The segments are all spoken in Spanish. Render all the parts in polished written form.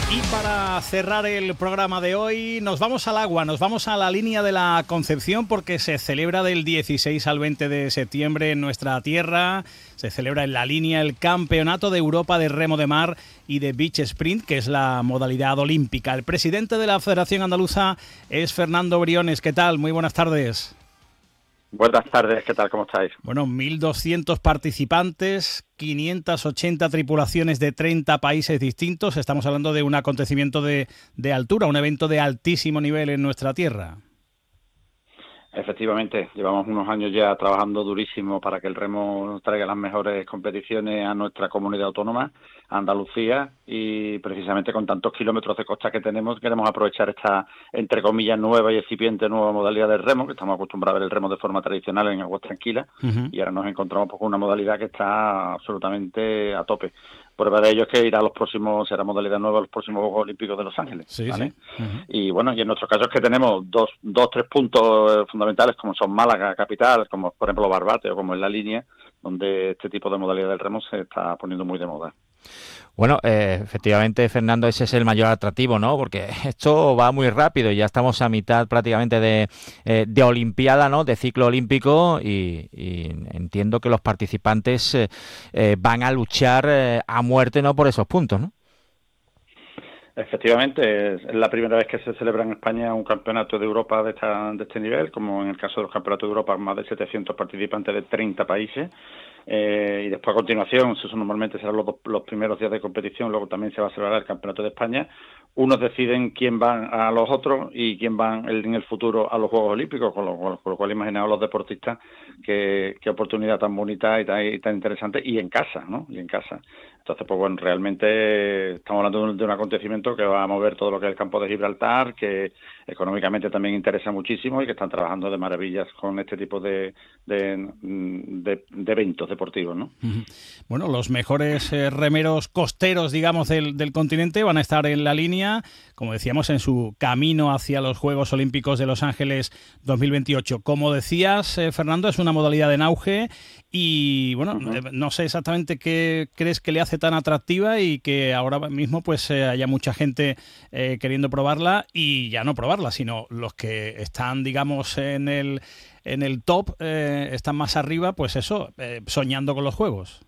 Y para cerrar el programa de hoy, nos vamos al agua, nos vamos a la línea de la Concepción porque se celebra del 16 al 20 de septiembre en nuestra tierra. Se celebra en la línea el Campeonato de Europa de Remo de Mar y de Beach Sprint, que es la modalidad olímpica. El presidente de la Federación Andaluza es Fernando Briones. ¿Qué tal? Muy buenas tardes. Buenas tardes, ¿qué tal? ¿Cómo estáis? Bueno, 1.200 participantes, 580 tripulaciones de 30 países distintos. Estamos hablando de un acontecimiento de altura, un evento de altísimo nivel en nuestra tierra. Efectivamente, llevamos unos años ya trabajando durísimo para que el remo traiga las mejores competiciones a nuestra comunidad autónoma, a Andalucía, y precisamente con tantos kilómetros de costa que tenemos, queremos aprovechar esta, entre comillas, nueva y excipiente nueva modalidad del remo, que estamos acostumbrados a ver el remo de forma tradicional en aguas tranquilas, y ahora nos encontramos con una modalidad que está absolutamente a tope. Prueba de ello es que será modalidad nueva a los próximos Juegos Olímpicos de Los Ángeles, Sí, ¿vale? sí. Y bueno, y en nuestro caso es que tenemos tres puntos fundamentales, como son Málaga, capital, como por ejemplo Barbate o como en la línea, donde este tipo de modalidad del remo se está poniendo muy de moda. Bueno, efectivamente, Fernando, ese es el mayor atractivo, ¿no? Porque esto va muy rápido y ya estamos a mitad prácticamente de Olimpiada, ¿no? De ciclo olímpico y entiendo que los participantes van a luchar a muerte, ¿no? Por esos puntos, ¿no? Efectivamente, es la primera vez que se celebra en España un campeonato de Europa de este nivel, como en el caso de los campeonatos de Europa, más de 700 participantes de 30 países. Y después a continuación, eso normalmente serán los primeros días de competición, luego también se va a celebrar el Campeonato de España. Unos deciden quién van a los otros y quién van en el futuro a los Juegos Olímpicos, con lo cual imaginaos los deportistas qué oportunidad tan bonita y tan interesante, y en casa, ¿no? Y en casa. Entonces, pues bueno, realmente estamos hablando de un acontecimiento que va a mover todo lo que es el campo de Gibraltar, que económicamente también interesa muchísimo y que están trabajando de maravillas con este tipo de eventos deportivos, ¿no? Bueno, los mejores remeros costeros, digamos, del continente van a estar en la línea, como decíamos, en su camino hacia los Juegos Olímpicos de Los Ángeles 2028. Como decías, Fernando, es una modalidad en auge y, bueno, no sé exactamente qué crees que le hace tan atractiva y que ahora mismo pues haya mucha gente queriendo probarla, y ya no probarla, sino los que están, digamos, en el top, están más arriba, pues eso, soñando con los Juegos.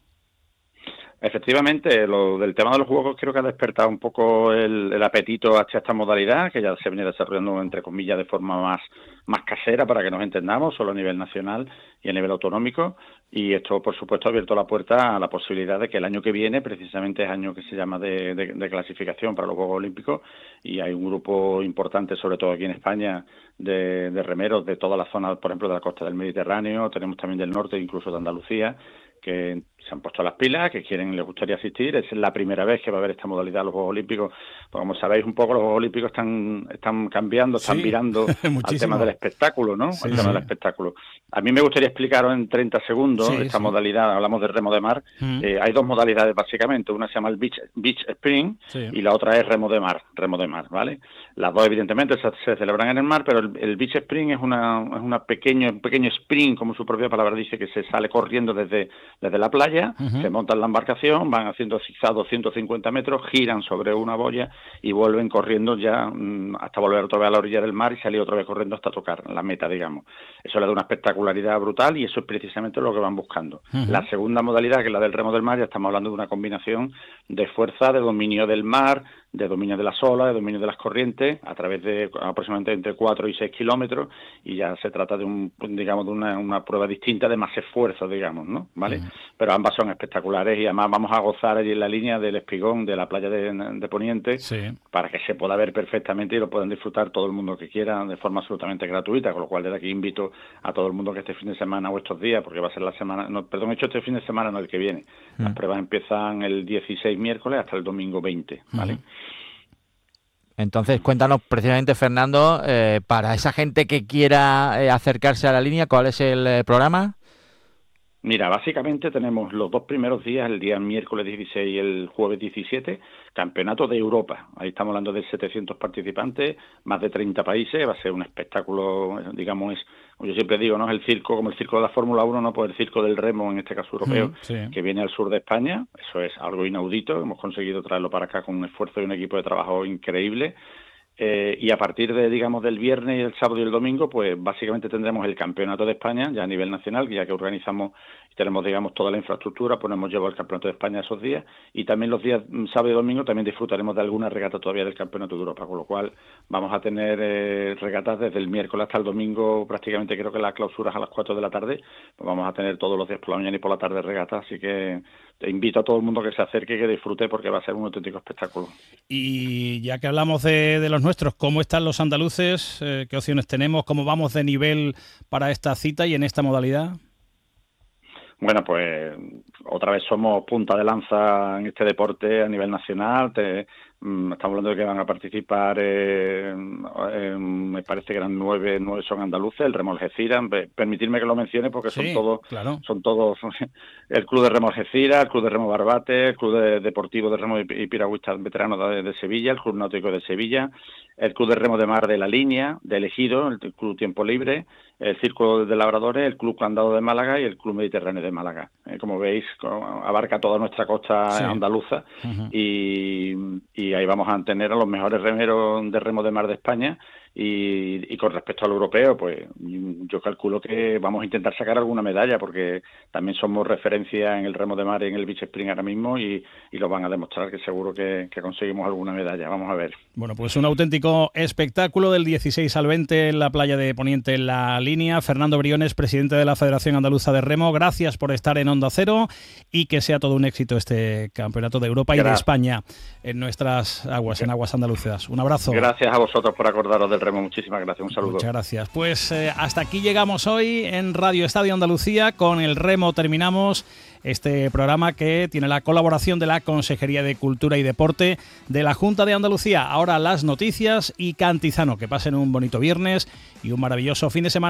Efectivamente, lo del tema de los juegos creo que ha despertado un poco el apetito hacia esta modalidad, que ya se viene desarrollando, entre comillas, de forma más casera, para que nos entendamos, solo a nivel nacional y a nivel autonómico. Y esto, por supuesto, ha abierto la puerta a la posibilidad de que el año que viene, precisamente es año que se llama de clasificación para los Juegos Olímpicos, y hay un grupo importante, sobre todo aquí en España, de remeros de toda la zona, por ejemplo, de la costa del Mediterráneo, tenemos también del norte, incluso de Andalucía, que se han puesto las pilas, que les gustaría asistir. Es la primera vez que va a haber esta modalidad a los Juegos Olímpicos. Pues como sabéis un poco, los Juegos Olímpicos están cambiando, están virando al tema del espectáculo, ¿no? Sí, al tema del espectáculo. A mí me gustaría explicaros en 30 segundos esta modalidad. Hablamos de remo de mar. Hay dos modalidades básicamente. Una se llama el Beach Sprint y la otra es remo de mar, ¿vale? Las dos evidentemente se celebran en el mar, pero el Beach Sprint es un pequeño sprint, como su propia palabra dice, que se sale corriendo desde la playa, se montan la embarcación, van haciendo zigzag 250 metros, giran sobre una boya y vuelven corriendo ya hasta volver otra vez a la orilla del mar y salir otra vez corriendo hasta tocar la meta, digamos. Eso le da una espectacularidad brutal y eso es precisamente lo que van buscando. La segunda modalidad, que es la del remo del mar, ya estamos hablando de una combinación de fuerza, de dominio del mar, de dominio de las olas, de dominio de las corrientes, a través de aproximadamente entre 4 y 6 kilómetros, y ya se trata de una prueba distinta de más esfuerzo, digamos, ¿no? ¿Vale? Pero ambas son espectaculares y además vamos a gozar allí en la línea del Espigón, de la playa de Poniente, para que se pueda ver perfectamente y lo puedan disfrutar todo el mundo que quiera de forma absolutamente gratuita, con lo cual desde aquí invito a todo el mundo que este fin de semana o estos días, porque va a ser este fin de semana, no el que viene. Las pruebas empiezan el 16 miércoles hasta el domingo 20, ¿vale? Entonces, cuéntanos precisamente, Fernando, para esa gente que quiera acercarse a la línea, ¿cuál es el programa? Mira, básicamente tenemos los dos primeros días, el día miércoles 16 y el jueves 17, Campeonato de Europa. Ahí estamos hablando de 700 participantes, más de 30 países, va a ser un espectáculo, digamos, yo siempre digo, no es el circo, como el circo de la Fórmula 1, no, pues el circo del remo, en este caso europeo, que viene al sur de España. Eso es algo inaudito, hemos conseguido traerlo para acá con un esfuerzo y un equipo de trabajo increíble. Y a partir de, digamos, del viernes, el sábado y el domingo, pues básicamente tendremos el Campeonato de España ya a nivel nacional, ya que organizamos y tenemos, digamos, toda la infraestructura, pues hemos llevado el Campeonato de España esos días, y también los días sábado y domingo también disfrutaremos de alguna regata todavía del Campeonato de Europa, con lo cual vamos a tener regatas desde el miércoles hasta el domingo, prácticamente creo que las clausuras a las 4 de la tarde, pues vamos a tener todos los días por la mañana y por la tarde regatas, así que te invito a todo el mundo que se acerque y que disfrute, porque va a ser un auténtico espectáculo. Y ya que hablamos de los nuestros, ¿cómo están los andaluces? ¿Qué opciones tenemos? ¿Cómo vamos de nivel para esta cita y en esta modalidad? Bueno, pues otra vez somos punta de lanza en este deporte a nivel nacional. Estamos hablando de que van a participar, me parece que eran 9 son andaluces, el remo Algeciras. Permitirme que lo mencione porque son todos el Club de Remo Algeciras, el Club de Remo Barbate, el Club Deportivo de Remo y Piragüistas Veteranos de Sevilla, el Club Náutico de Sevilla, el Club de Remo de Mar de La Línea, de Ejido, el Club Tiempo Libre, el Círculo de Labradores, el Club Candado de Málaga y el Club Mediterráneo de Málaga. Como veis, abarca toda nuestra costa andaluza. Y ahí vamos a tener a los mejores remeros de remo de mar de España. Y con respecto al europeo, pues yo calculo que vamos a intentar sacar alguna medalla, porque también somos referencia en el remo de mar y en el beach sprint ahora mismo, y lo van a demostrar, que seguro que conseguimos alguna medalla. Vamos a ver. Bueno, pues un auténtico espectáculo del 16 al 20 en la playa de Poniente, en La Línea. Fernando Briones, presidente de la Federación Andaluza de Remo, gracias por estar en Onda Cero, y que sea todo un éxito este Campeonato de Europa y de España en nuestras aguas, en aguas andaluzas. Un abrazo. Gracias a vosotros por acordaros del remo. Muchísimas gracias, un saludo. Muchas gracias. Pues hasta aquí llegamos hoy en Radio Estadio Andalucía. Con el remo terminamos este programa, que tiene la colaboración de la Consejería de Cultura y Deporte de la Junta de Andalucía. Ahora las noticias y Cantizano. Que pasen un bonito viernes y un maravilloso fin de semana.